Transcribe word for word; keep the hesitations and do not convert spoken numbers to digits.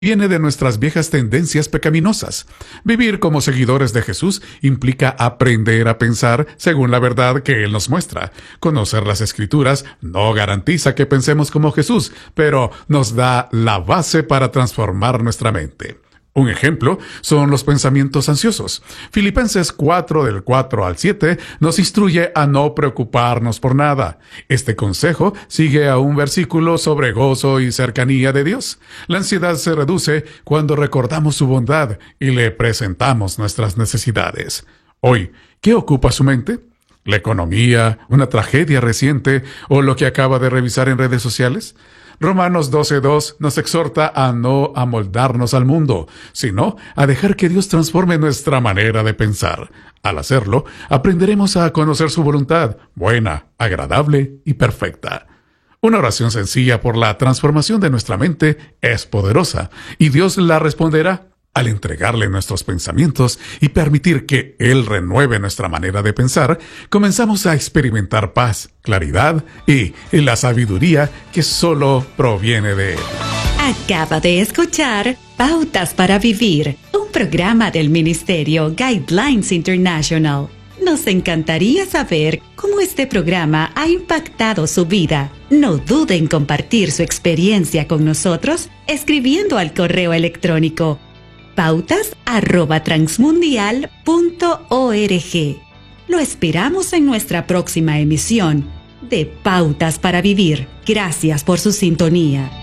viene de nuestras viejas tendencias pecaminosas. Vivir como seguidores de Jesús implica aprender a pensar según la verdad que Él nos muestra. Conocer las Escrituras no garantiza que pensemos como Jesús, pero nos da la base para transformar nuestra mente. Un ejemplo son los pensamientos ansiosos. Filipenses cuatro, del cuatro al siete, nos instruye a no preocuparnos por nada. Este consejo sigue a un versículo sobre gozo y cercanía de Dios. La ansiedad se reduce cuando recordamos su bondad y le presentamos nuestras necesidades. Hoy, ¿qué ocupa su mente? ¿La economía, una tragedia reciente o lo que acaba de revisar en redes sociales? Romanos doce dos nos exhorta a no amoldarnos al mundo, sino a dejar que Dios transforme nuestra manera de pensar. Al hacerlo, aprenderemos a conocer su voluntad, buena, agradable y perfecta. Una oración sencilla por la transformación de nuestra mente es poderosa, y Dios la responderá al entregarle nuestros pensamientos y permitir que Él renueve nuestra manera de pensar. Comenzamos a experimentar paz, claridad y, y la sabiduría que solo proviene de Él. Acaba de escuchar Pautas para Vivir, un programa del Ministerio Guidelines International. Nos encantaría saber cómo este programa ha impactado su vida. No duden en compartir su experiencia con nosotros escribiendo al correo electrónico pautas arroba transmundial punto org. Lo esperamos en nuestra próxima emisión de Pautas para Vivir. Gracias por su sintonía.